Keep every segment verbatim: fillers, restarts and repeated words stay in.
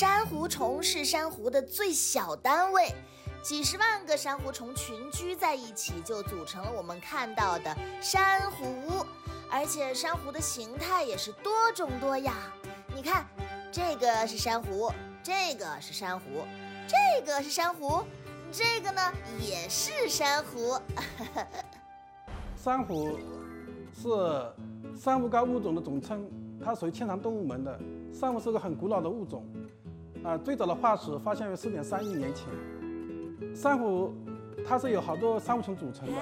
珊瑚虫是珊瑚的最小单位，几十万个珊瑚虫群居在一起，就组成了我们看到的珊瑚。而且珊瑚的形态也是多种多样。你看，这个是珊瑚，这个是珊瑚，这个是珊瑚，这个呢也是珊瑚。 珊瑚是珊瑚纲物种的总称，它属于纤长动物门的。珊瑚是个很古老的物种，啊、呃，最早的化石发现于四点三亿年前。珊瑚它是有好多珊瑚虫组成的。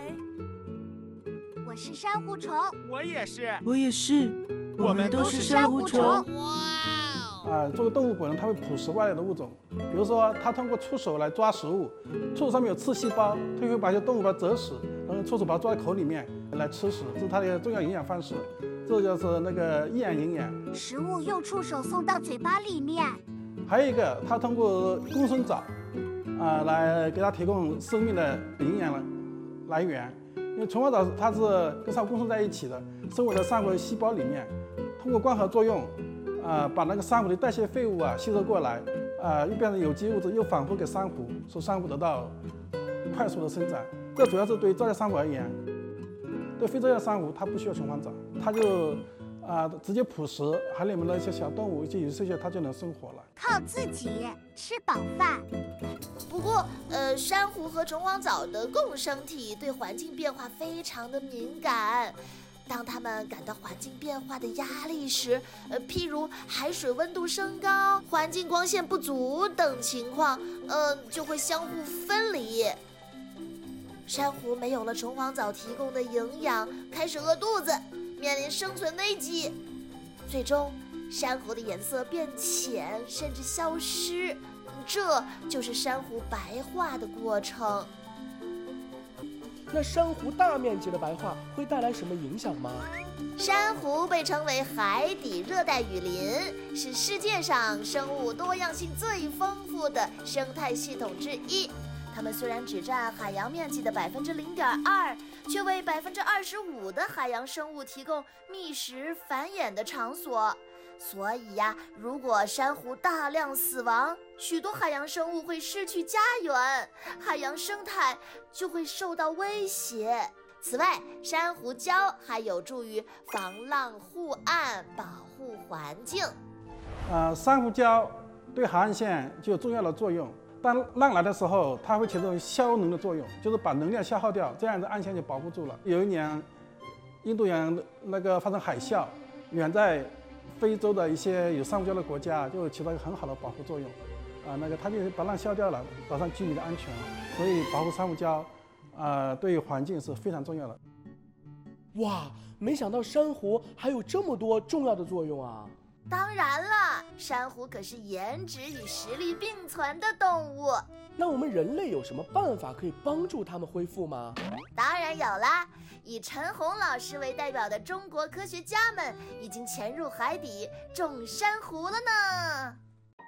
我是珊瑚虫， 我也是， 我也是， 我们都是珊瑚虫。 哇！ 啊，作为动物本能，它会捕食外来的物种。比如说，它通过触手来抓食物，触手上面有刺细胞，它会把一些动物把它折死，然后触手把它抓在口里面来吃食，这是它的重要营养方式。这就是那个厌氧营养。 食物用触手送到嘴巴里面。 还有一个，它通过共生藻，啊、呃，来给它提供生命的营养来源。因为虫黄藻它是跟珊瑚共生在一起的，生活在珊瑚的细胞里面，通过光合作用，啊、呃，把那个珊瑚的代谢废物啊吸收过来，啊、呃，又变成有机物质，又返回给珊瑚，使珊瑚得到快速的生长。这主要是对造叶珊瑚而言，对非造叶珊瑚它不需要虫黄藻，它就啊、呃、直接捕食海里面的一些小动物以及有些它就能生活了， 靠自己吃饱饭。 不过，呃，珊瑚和虫黄藻的共生体对环境变化非常的敏感。当它们感到环境变化的压力时，呃，譬如海水温度升高、环境光线不足等情况，呃，就会相互分离。珊瑚没有了虫黄藻提供的营养，开始饿肚子，面临生存危机。最终，珊瑚的颜色变浅，甚至消失。这就是珊瑚白化的过程。 那珊瑚大面积的白化会带来什么影响吗？ 珊瑚被称为海底热带雨林，是世界上生物多样性最丰富的生态系统之一。它们虽然只占海洋面积的百分之零点二，却为百分之二十五的海洋生物提供觅食繁衍的场所。所以呀，如果珊瑚大量死亡，许多海洋生物会失去家园，海洋生态就会受到威胁。此外，珊瑚礁还有助于防浪护岸，保护环境。 呃，珊瑚礁对海岸线就有重要的作用。当浪来的时候，它会起到消能的作用，就是把能量消耗掉，这样子岸线就保护住了。有一年，印度洋那个发生海啸，远在非洲的一些有珊瑚礁的国家就起到一个很好的保护作用，啊、呃，那个它就把浪消掉了，保障居民的安全了。所以保护珊瑚礁，啊、呃，对于环境是非常重要的。 哇，没想到珊瑚还有这么多重要的作用啊！ 当然了，珊瑚可是颜值与实力并存的动物。 那我们人类有什么办法可以帮助它们恢复吗？ 当然有啦！以陈红老师为代表的中国科学家们已经潜入海底种珊瑚了呢。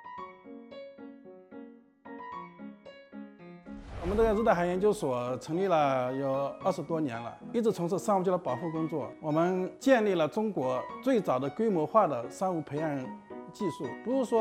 我们这个热带海研究所成立了有二十多年了，一直从事珊瑚礁的保护工作。我们建立了中国最早的规模化的珊瑚培养技术，不是说